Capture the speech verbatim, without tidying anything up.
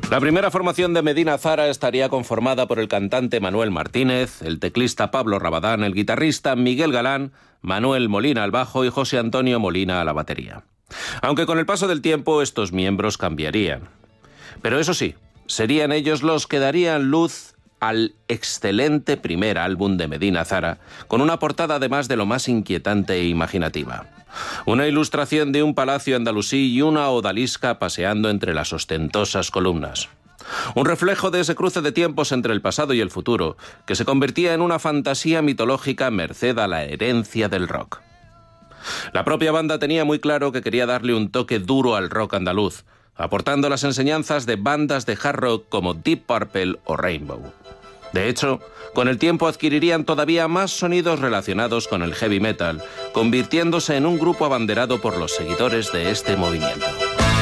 La primera formación de Medina Zara estaría conformada por el cantante Manuel Martínez, el teclista Pablo Rabadán, el guitarrista Miguel Galán, Manuel Molina al bajo y José Antonio Molina a la batería. Aunque con el paso del tiempo estos miembros cambiarían. Pero eso sí, serían ellos los que darían luz al excelente primer álbum de Medina Zara, con una portada además de lo más inquietante e imaginativa. Una ilustración de un palacio andalusí y una odalisca paseando entre las ostentosas columnas. Un reflejo de ese cruce de tiempos entre el pasado y el futuro, que se convertía en una fantasía mitológica merced a la herencia del rock. La propia banda tenía muy claro que quería darle un toque duro al rock andaluz, aportando las enseñanzas de bandas de hard rock como Deep Purple o Rainbow. De hecho, con el tiempo adquirirían todavía más sonidos relacionados con el heavy metal, convirtiéndose en un grupo abanderado por los seguidores de este movimiento.